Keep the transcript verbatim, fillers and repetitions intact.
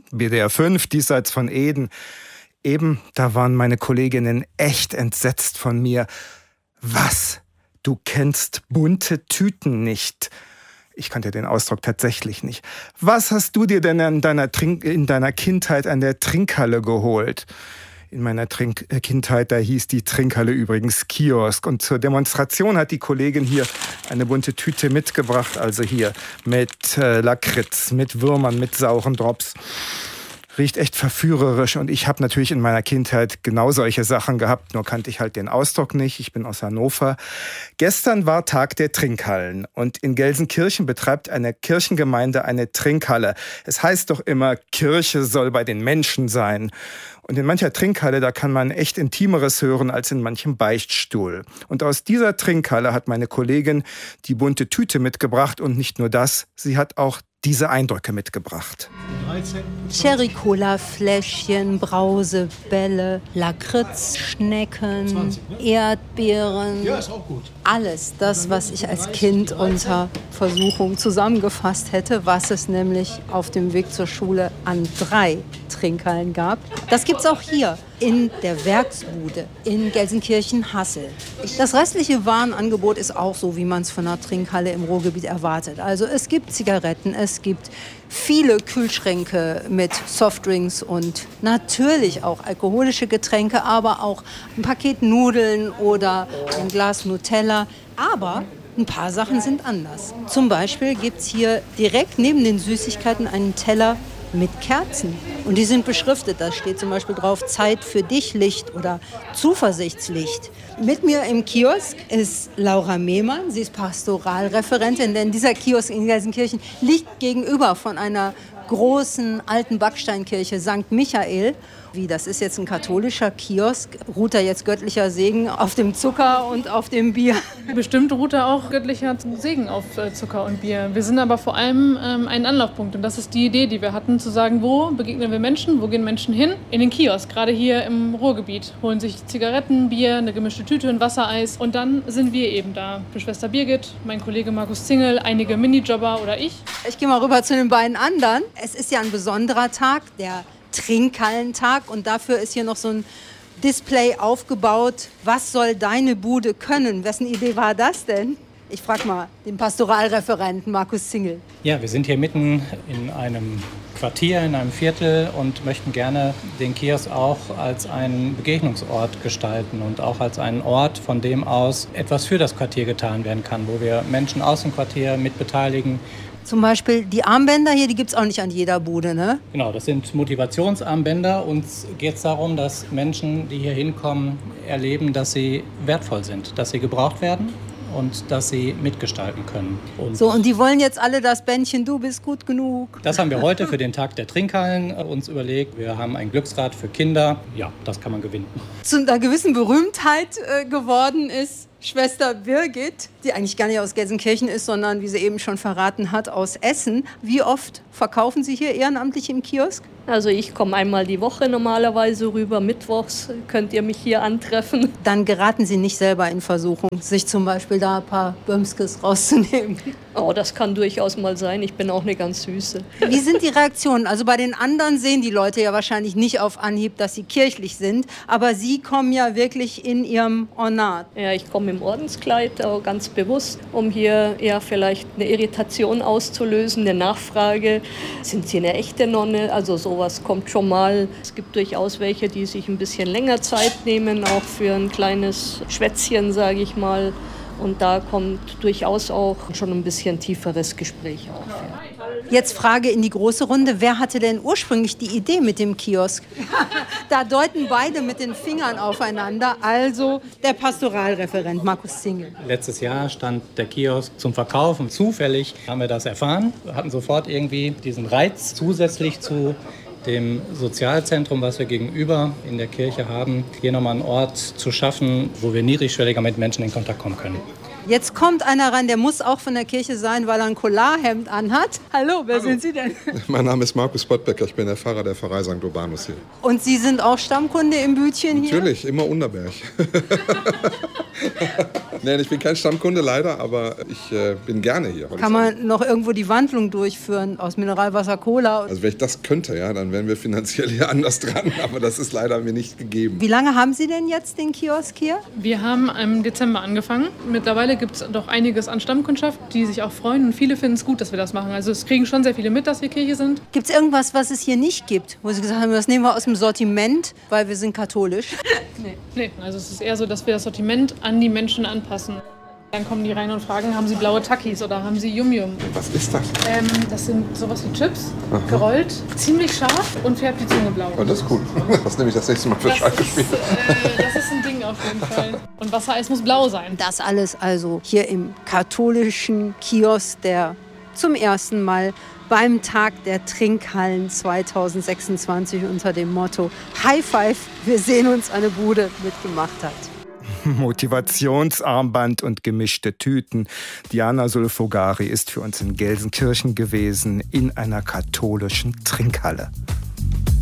B D R fünf, diesseits von Eden. Eben, da waren meine Kolleginnen echt entsetzt von mir. Was? Du kennst bunte Tüten nicht? Ich kannte den Ausdruck tatsächlich nicht. Was hast du dir denn in deiner, Trink- in deiner Kindheit an der Trinkhalle geholt? In meiner Trink- Kindheit, da hieß die Trinkhalle übrigens Kiosk. Und zur Demonstration hat die Kollegin hier eine bunte Tüte mitgebracht. Also hier mit äh, Lakritz, mit Würmern, mit sauren Drops. Riecht echt verführerisch und ich habe natürlich in meiner Kindheit genau solche Sachen gehabt, nur kannte ich halt den Ausdruck nicht. Ich bin aus Hannover. Gestern war Tag der Trinkhallen und in Gelsenkirchen betreibt eine Kirchengemeinde eine Trinkhalle. Es heißt doch immer, Kirche soll bei den Menschen sein. Und in mancher Trinkhalle, da kann man echt Intimeres hören als in manchem Beichtstuhl. Und aus dieser Trinkhalle hat meine Kollegin die bunte Tüte mitgebracht und nicht nur das, sie hat auch diese Eindrücke mitgebracht. Cherry-Cola-Fläschchen, Brausebälle, Lakritzschnecken, Erdbeeren. Ja, ist auch gut. Alles das, was ich als Kind unter Versuchung zusammengefasst hätte, was es nämlich auf dem Weg zur Schule an drei Trinkhallen gab. Das gibt's auch hier in der Werksbude in Gelsenkirchen-Hassel. Das restliche Warenangebot ist auch so, wie man es von einer Trinkhalle im Ruhrgebiet erwartet. Also es gibt Zigaretten, es gibt viele Kühlschränke mit Softdrinks und natürlich auch alkoholische Getränke, aber auch ein Paket Nudeln oder ein Glas Nutella. Aber ein paar Sachen sind anders. Zum Beispiel gibt es hier direkt neben den Süßigkeiten einen Teller mit Kerzen. Und die sind beschriftet. Da steht zum Beispiel drauf Zeit für dich Licht oder Zuversichtslicht. Mit mir im Kiosk ist Laura Mehmann. Sie ist Pastoralreferentin, denn dieser Kiosk in Gelsenkirchen liegt gegenüber von einer großen alten Backsteinkirche Sankt Michael. Wie, das ist jetzt ein katholischer Kiosk? Ruht da jetzt göttlicher Segen auf dem Zucker und auf dem Bier? Bestimmt ruht da auch göttlicher Segen auf Zucker und Bier. Wir sind aber vor allem ähm, ein Anlaufpunkt. Und das ist die Idee, die wir hatten, zu sagen, wo begegnen wir Menschen, wo gehen Menschen hin? In den Kiosk, gerade hier im Ruhrgebiet. Holen sich Zigaretten, Bier, eine gemischte Tüte, ein Wassereis. Und dann sind wir eben da. Die Schwester Birgit, mein Kollege Markus Zingel, einige Minijobber oder ich. Ich gehe mal rüber zu den beiden anderen. Es ist ja ein besonderer Tag, der Trinkhallentag, und dafür ist hier noch so ein Display aufgebaut. Was soll deine Bude können? Wessen Idee war das denn? Ich frage mal den Pastoralreferenten Markus Zingel. Ja, wir sind hier mitten in einem Quartier, in einem Viertel und möchten gerne den Kiosk auch als einen Begegnungsort gestalten und auch als einen Ort, von dem aus etwas für das Quartier getan werden kann, wo wir Menschen aus dem Quartier mit beteiligen. Zum Beispiel die Armbänder hier, die gibt es auch nicht an jeder Bude, ne? Genau, das sind Motivationsarmbänder. Uns geht es darum, dass Menschen, die hier hinkommen, erleben, dass sie wertvoll sind, dass sie gebraucht werden und dass sie mitgestalten können. Und so, und die wollen jetzt alle das Bändchen "Du bist gut genug". Das haben wir heute für den Tag der Trinkhallen uns überlegt. Wir haben ein Glücksrad für Kinder. Ja, das kann man gewinnen. Zu einer gewissen Berühmtheit äh, geworden ist Schwester Birgit, die eigentlich gar nicht aus Gelsenkirchen ist, sondern, wie sie eben schon verraten hat, aus Essen. Wie oft verkaufen Sie hier ehrenamtlich im Kiosk? Also ich komme einmal die Woche normalerweise rüber. Mittwochs könnt ihr mich hier antreffen. Dann geraten Sie nicht selber in Versuchung, sich zum Beispiel da ein paar Bömskes rauszunehmen. Oh, das kann durchaus mal sein. Ich bin auch eine ganz Süße. Wie sind die Reaktionen? Also bei den anderen sehen die Leute ja wahrscheinlich nicht auf Anhieb, dass sie kirchlich sind. Aber Sie kommen ja wirklich in Ihrem Ornat. Ja, ich komme im Ordenskleid, auch ganz bewusst, um hier eher vielleicht eine Irritation auszulösen, eine Nachfrage. Sind Sie eine echte Nonne? Also sowas kommt schon mal. Es gibt durchaus welche, die sich ein bisschen länger Zeit nehmen, auch für ein kleines Schwätzchen, sage ich mal. Und da kommt durchaus auch schon ein bisschen tieferes Gespräch auf. Jetzt Frage in die große Runde. Wer hatte denn ursprünglich die Idee mit dem Kiosk? Da deuten beide mit den Fingern aufeinander. Also der Pastoralreferent Markus Zingel. Letztes Jahr stand der Kiosk zum Verkauf und zufällig haben wir das erfahren. Wir hatten sofort irgendwie diesen Reiz zusätzlich zu dem Sozialzentrum, was wir gegenüber in der Kirche haben, hier nochmal einen Ort zu schaffen, wo wir niedrigschwelliger mit Menschen in Kontakt kommen können. Jetzt kommt einer ran, der muss auch von der Kirche sein, weil er ein Collarhemd anhat. Hallo, wer Hallo. sind Sie denn? Mein Name ist Markus Pottbecker, ich bin der Pfarrer der Pfarrei Sankt Urbanus hier. Und Sie sind auch Stammkunde im Bütchen hier? Natürlich, immer Unterberg. Nein, ich bin kein Stammkunde leider, aber ich äh, bin gerne hier. Kann man noch irgendwo die Wandlung durchführen aus Mineralwasser, Cola? Also wenn ich das könnte, ja, dann wären wir finanziell hier anders dran, aber das ist leider mir nicht gegeben. Wie lange haben Sie denn jetzt den Kiosk hier? Wir haben im Dezember angefangen. Mittlerweile gibt es doch einiges an Stammkundschaft, die sich auch freuen. Und viele finden es gut, dass wir das machen. Also es kriegen schon sehr viele mit, dass wir Kirche sind. Gibt es irgendwas, was es hier nicht gibt? Wo Sie gesagt haben, das nehmen wir aus dem Sortiment, weil wir sind katholisch? Nee. Nee, also es ist eher so, dass wir das Sortiment an die Menschen anpassen. Dann kommen die rein und fragen, haben Sie blaue Takis oder haben Sie Yum-Yum? Was ist das? Ähm, das sind sowas wie Chips, Aha. gerollt, ziemlich scharf und färbt die Zunge blau. Oh, das ist gut. Das nehme ich das nächste Mal für Schalke spielen. Äh, das ist ein Ding auf jeden Fall. Und Wassereis muss blau sein. Das alles also hier im katholischen Kiosk, der zum ersten Mal beim Tag der Trinkhallen zweitausendsechsundzwanzig unter dem Motto High Five, wir sehen uns eine Bude mitgemacht hat. Motivationsarmband und gemischte Tüten. Diana Sulfogari ist für uns in Gelsenkirchen gewesen, in einer katholischen Trinkhalle.